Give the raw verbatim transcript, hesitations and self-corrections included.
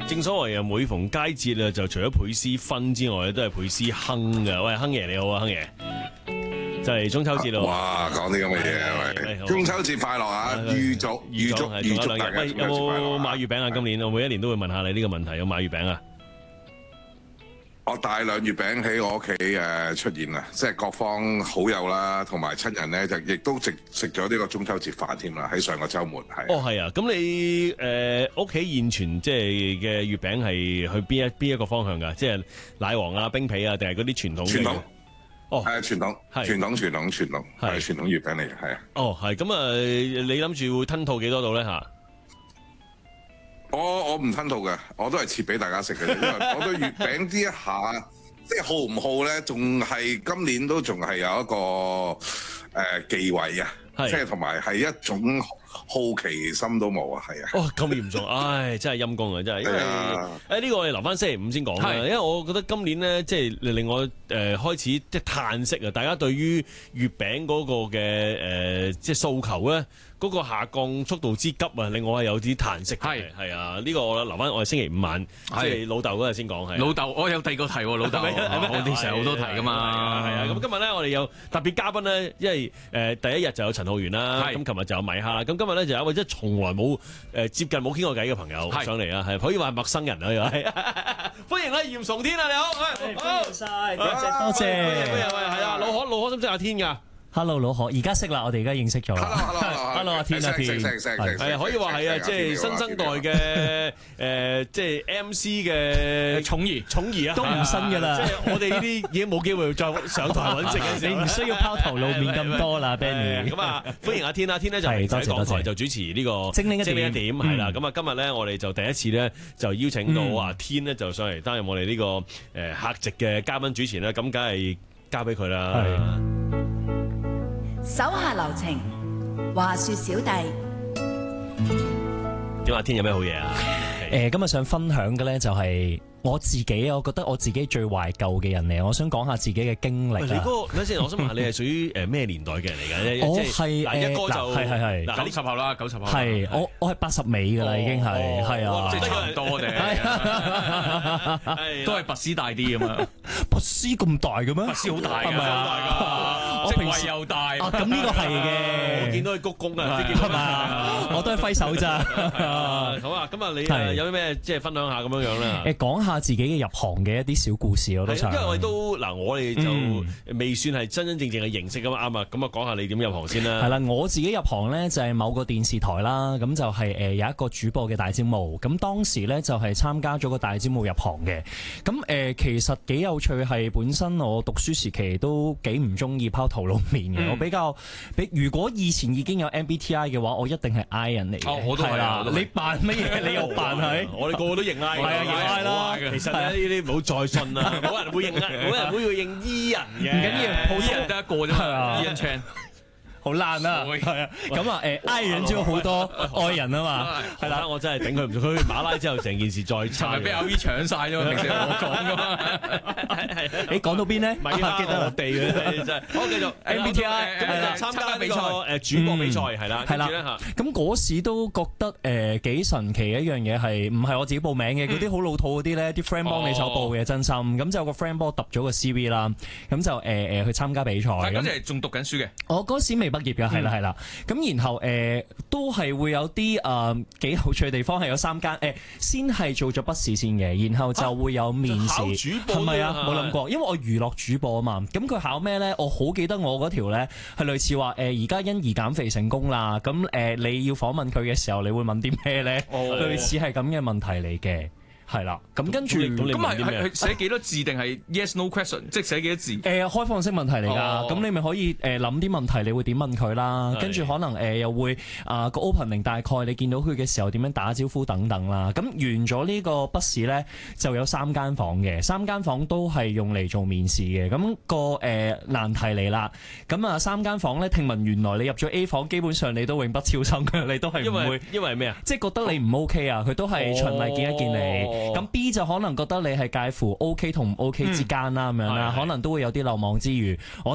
正所謂啊，每逢佳節啊，就除咗倍思婚之外，都係倍思亨嘅。喂，亨爺你好啊，亨爺，就係中秋節咯。 哇，講啲咁嘅嘢，喂，中秋節快樂啊！預祝預祝預祝大家喂，有中秋節快樂冇啊！ 買月餅啊？今年我每一年都會問下你呢個問題，有買月餅啊？ 我大量月餅喺我屋企誒出現啦，即係各方好友啦，同埋親人咧就亦都食食咗呢個中秋節飯添啦。喺上個週末係。 哦，係啊，咁你誒屋企現存即係嘅月餅係去邊一邊一個方向㗎？即係奶黃啊、冰皮啊，定係嗰啲傳統嘅？ 傳統。 哦， 係傳統， 係傳統傳統傳統係傳統月餅嚟嘅，係啊。 哦，係咁啊！你諗住會吞吐幾多度咧嚇？ 我我唔吞吐嘅，我都係切俾大家食嘅，因為我對月餅呢一下，即係好唔好咧，仲係今年都仲係有一個誒、呃、忌諱啊，即係同埋係一種好奇心都冇啊，係啊。 哦，咁嚴重，唉，真係陰公啊，真係，因為誒呢個我哋留翻星期五先講啦，因為我覺得今年咧，即係令我誒、呃、開始即係嘆息啊，大家對於月餅嗰個嘅誒、呃、即係訴求咧。嗰個下降速度之急啊，令我係有啲嘆息嘅。係係啊，呢個我留翻我哋星期五晚即係老豆嗰日先講。係老豆，我有第二個題喎，老豆。我哋成日好多題噶嘛。 係啊，咁今日咧我哋有特別嘉賓咧，因為誒第一日就有陳浩源啦，咁琴日就有米哈，咁今日咧就有一位即係從來冇誒接近冇傾過偈嘅朋友上嚟啊，係可以話係陌生人啊，又係歡迎啦，嚴崇天啊，你好， 好，多謝多謝多謝， 係啊，老可老可識唔識阿天㗎？ Hello 老何，而家識啦，我哋而家認識咗啦。 Hello，Hello，Hello， 阿天阿天， 係啊，可以話係啊，即係新生代嘅誒，即係 M C 嘅寵兒， 寵兒啊， 都唔新㗎啦。 即係我哋呢啲已經冇機會再上台揾食嘅時候， 你唔需要拋頭露面咁多啦 ，Benny。 咁啊，歡迎阿天啊，天咧就嚟喺港台就主持呢個精靈一點， 精靈一點係啦。咁啊，今日咧我哋就第一次咧就邀請到阿天咧就上嚟擔任我哋呢個誒客席嘅嘉賓主持啦。咁梗係交俾佢啦。 手下留情，話說小弟點啊？天有咩好嘢啊？ 誒，今日想分享嘅咧就係我自己，我覺得我自己最懷舊嘅人嚟，我想講下自己嘅經歷。 你嗰個，等先，我想問下你係屬於誒咩年代嘅人嚟㗎？ 我係嗱，一哥就係係係九十後啦，九十後係我我係八十尾㗎啦，已經係係啊， 即係差唔多嘅，都係拔絲大啲咁樣。 拔絲咁大嘅咩？ 拔絲好大㗎， 係咪啊？我平時又大。 啊，咁呢個係嘅。 我見到佢鞠躬啊， 係嘛？我都係揮手咋。 好啊，咁啊，你誒有啲咩即係分享下咁樣樣咧？ 誒，講下自己嘅入行嘅一啲小故事我都想。 因為我哋都嗱，我哋就未算係真真正正嘅認識㗎嘛，啱啊。咁啊，講下你點入行先啦。 係啦，我自己入行咧就係某個電視台啦，咁就係誒有一個主播嘅大招募，咁當時咧就係參加咗個大招募入行嘅。咁誒其實幾有趣，係本身我讀書時期都幾唔中意拋頭露面嘅，嗯、我比較比如果以前已經有 M B T I 嘅話，我一定係 I 人嚟嘅。 哦，我都係啦。 你扮乜嘢？你又扮係？ 我哋個個都認 I 嘅。 係啊，認 I 啦。 其實呢啲唔好再信啦，冇人會認 I，冇人會認 E 人嘅。 唔緊要，普通人得一個啫嘛。Ian Chan。 好爛啊！係啊，咁啊誒 I 人之後好多愛人啊嘛， 係啦，我真係頂佢唔順。佢馬拉之後成件事再差， 係咪俾阿 V 搶晒咗？平時我講噶嘛， 係係。你講到邊咧？ 唔係記得我哋嘅真係。好，繼續 M B T I 咁啊，參加比賽誒主播比賽係啦，係啦。 咁嗰時都覺得誒幾神奇嘅一樣嘢係，唔係我自己報名嘅，嗰啲好老土嗰啲咧，啲 friend 幫你手報嘅，真心。咁就有個 friend 幫我揼咗個 C V 啦，咁就誒誒去參加比賽。 嗰陣仲讀緊書嘅， 我嗰時未畢業嘅，係啦係啦。咁然後誒、呃、都係會有啲誒幾有趣嘅地方，係有三間誒、呃、先係做咗筆試先嘅，然後就會有面試，係咪啊？冇諗過，因為我娛樂主播啊嘛。咁佢考咩咧？我好記得我嗰條咧係類似話誒而家欣宜減肥成功啦。咁誒、呃、你要訪問佢嘅時候，你會問啲咩咧？哦、類似係咁嘅問題嚟嘅。係啦，咁跟住咁係係寫幾多字定係 yes no question，即係寫幾多字？誒、 呃，開放式問題嚟㗎，咁、哦、你咪可以誒諗啲問題，你會點問佢啦？跟住可能誒、呃、又會啊個、呃、opening 大概你見到佢嘅時候點樣打招呼等等啦。咁完咗呢個筆試咧，就有三間房嘅，三間房都係用嚟做面試嘅。咁、那個誒、呃、難題嚟啦，咁啊三間房咧，聽聞原來你入咗 A 房，基本上你都永不超生嘅，你都係唔會， 因為咩啊？ 即係覺得你唔 OK 啊，佢都係循例見一見你。咁、哦、B 就可能覺得你係介乎 OK 同唔 OK 之間啦，咁樣啦，可能都會有啲漏網之魚。我